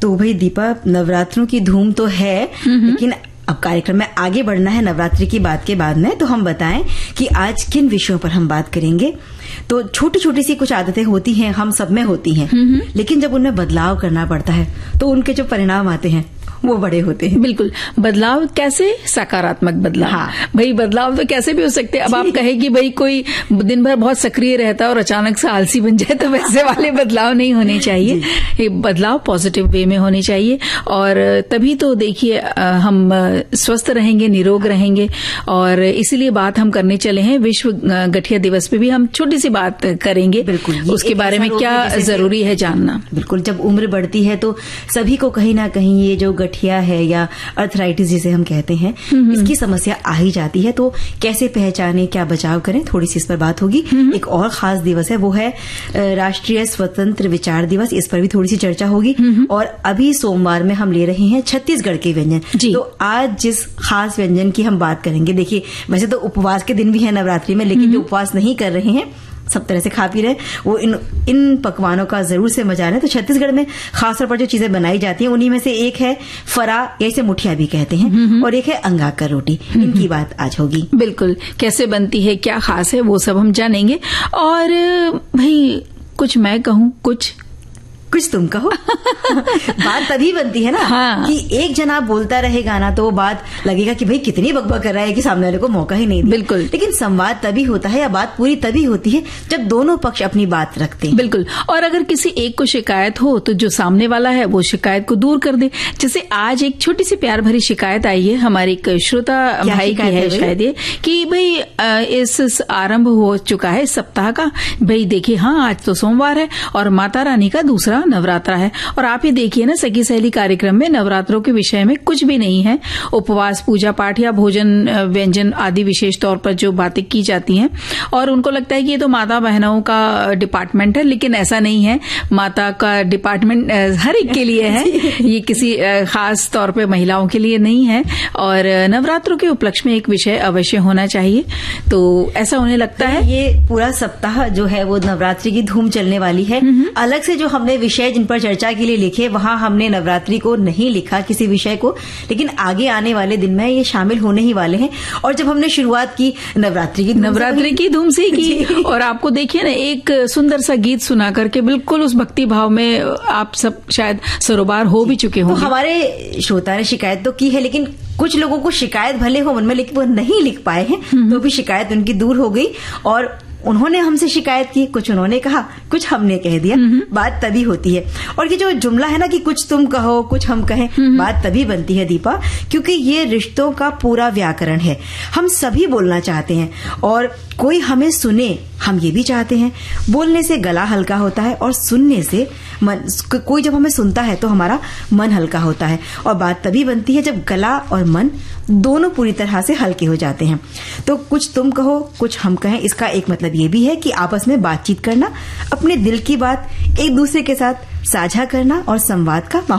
तो भाई दीपा, नवरात्रों की धूम तो है, लेकिन अब कार्यक्रम में आगे बढ़ना है नवरात्रि की बात के बाद में, तो हम बताएं कि आज किन विषयों पर हम बात करेंगे। तो छोटी छोटी सी कुछ आदतें होती हैं, हम सब में होती हैं, लेकिन जब उनमें बदलाव करना पड़ता है तो उनके जो परिणाम आते हैं वो बड़े होते हैं। बिल्कुल, बदलाव कैसे? सकारात्मक बदलाव। हाँ। भाई बदलाव तो कैसे भी हो सकते हैं। अब आप कहे कि भाई कोई दिन भर बहुत सक्रिय रहता है और अचानक से आलसी बन जाए, तो वैसे वाले बदलाव नहीं होने चाहिए। ये बदलाव पॉजिटिव वे में होने चाहिए, और तभी तो देखिए हम स्वस्थ रहेंगे, निरोग रहेंगे। और इसीलिए बात हम करने चले हैं, विश्व गठिया दिवस पे भी हम छोटी सी बात करेंगे। बिल्कुल, उसके बारे में क्या जरूरी है जानना। बिल्कुल, जब उम्र बढ़ती है तो सभी को कहीं ना कहीं ये जो गठिया है या अर्थराइटिस जिसे हम कहते हैं, इसकी समस्या आ ही जाती है। तो कैसे पहचाने, क्या बचाव करें, थोड़ी सी इस पर बात होगी। एक और खास दिवस है, वो है राष्ट्रीय स्वतंत्र विचार दिवस। इस पर भी थोड़ी सी चर्चा होगी। और अभी सोमवार में हम ले रहे हैं छत्तीसगढ़ के व्यंजन। तो आज जिस खास व्यंजन की हम बात करेंगे, देखिए वैसे तो उपवास के दिन भी है नवरात्रि में, लेकिन जो उपवास नहीं कर रहे हैं, सब तरह से खा पी रहे, वो इन पकवानों का जरूर से मजा रहे। तो छत्तीसगढ़ में खासतौर पर जो चीजें बनाई जाती हैं, उन्हीं में से एक है फरा, या इसे मुठिया भी कहते हैं, और एक है अंगाकर रोटी। इनकी बात आज होगी। बिल्कुल, कैसे बनती है, क्या खास है, वो सब हम जानेंगे। और भाई कुछ मैं कहूँ, कुछ तुम कहो। बात तभी बनती है ना। हाँ। कि एक जना बोलता रहेगा ना, तो वो बात लगेगा कि भाई कितनी बकबक कर रहा है कि सामने वाले को मौका ही नहीं दिया। बिल्कुल। लेकिन संवाद तभी होता है, या बात पूरी तभी होती है, जब दोनों पक्ष अपनी बात रखते हैं। बिल्कुल। और अगर किसी एक को शिकायत हो, तो जो सामने वाला है वो शिकायत को दूर कर दे। जैसे आज एक छोटी सी प्यार भरी शिकायत आई है, हमारे एक श्रोता भाई की है शायद ये, कि भाई इस आरंभ हो चुका है सप्ताह का। भाई देखिए, हाँ आज तो सोमवार है और माता रानी का दूसरा नवरात्रा है, और आप ही देखिए ना, सखी सहेली कार्यक्रम में नवरात्रों के विषय में कुछ भी नहीं है। उपवास, पूजा पाठ या भोजन, व्यंजन आदि विशेष तौर पर जो बातें की जाती हैं, और उनको लगता है कि ये तो माता बहनों का डिपार्टमेंट है, लेकिन ऐसा नहीं है। माता का डिपार्टमेंट हर एक के लिए है, ये किसी खास तौर पे महिलाओं के लिए नहीं है। और नवरात्रों के उपलक्ष्य में एक विषय अवश्य होना चाहिए, तो ऐसा उन्हें लगता है। ये पूरा सप्ताह जो है वो नवरात्रि की धूम चलने वाली है। अलग से जो हमने विषय जिन पर चर्चा के लिए लिखे, वहां हमने नवरात्रि को नहीं लिखा किसी विषय को, लेकिन आगे आने वाले दिन में ये शामिल होने ही वाले हैं। और जब हमने शुरुआत की नवरात्रि की धूम से की, और आपको देखिए ना, एक सुंदर सा गीत सुना करके बिल्कुल उस भक्ति भाव में आप सब शायद सरोबार हो भी चुके होंगे। तो हमारे श्रोता ने शिकायत तो की है, लेकिन कुछ लोगों को शिकायत भले हो मन में, लेकिन वो नहीं लिख पाए हैं, तो भी शिकायत उनकी दूर हो गई। और उन्होंने हमसे शिकायत की, कुछ उन्होंने कहा, कुछ हमने कह दिया। बात तभी होती है। और ये जो जुमला है ना कि कुछ तुम कहो कुछ हम कहें, बात तभी बनती है दीपा, क्योंकि ये रिश्तों का पूरा व्याकरण है। हम सभी बोलना चाहते हैं और कोई हमें सुने, हम ये भी चाहते हैं। बोलने से गला हल्का होता है और सुनने से मन, कोई जब हमें सुनता है तो हमारा मन हल्का होता है। और बात तभी बनती है जब गला और मन दोनों पूरी तरह से हल्के हो जाते हैं। तो कुछ तुम कहो कुछ हम कहें, इसका एक मतलब ये भी है कि आपस में बातचीत करना, अपने दिल की बात एक दूसरे के साथ साझा करना और संवाद का